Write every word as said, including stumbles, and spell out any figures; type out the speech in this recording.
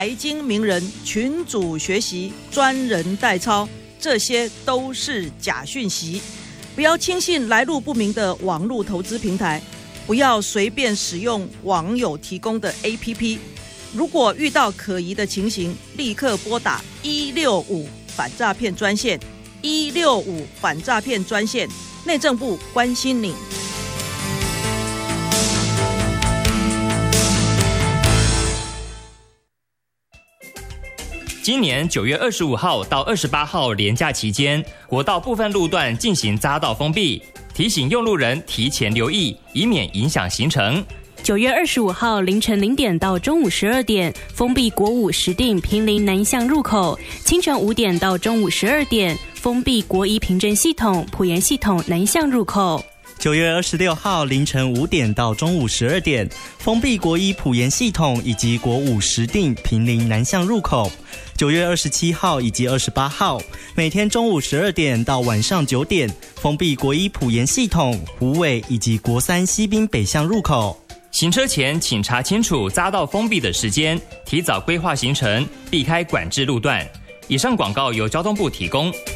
财经名人群组学习、专人代操，这些都是假讯息。不要轻信来路不明的网络投资平台，不要随便使用网友提供的 A P P。如果遇到可疑的情形，立刻拨打一六五反诈骗专线，一六五反诈骗专线，内政部关心你。 今年九月二十五号到二十八号连假期间，国道部分路段进行匝道封闭，提醒用路人提前留意，以免影响行程。 九月二十五号凌晨零点到中午十二点，封闭国五石碇坪林南向入口；清晨五点到中午十二点，封闭国一平镇系统埔盐系统南向入口。 九月二十六号凌晨五点到中午十二点，封闭国一埔盐系统以及国五石碇坪林南向入口。九月二十七号以及二十八号，每天中午十二点到晚上九点，封闭国一埔盐系统、虎尾以及国三西滨北向入口。 行车前请查清楚匝道封闭的时间，提早规划行程，避开管制路段。以上广告由交通部提供。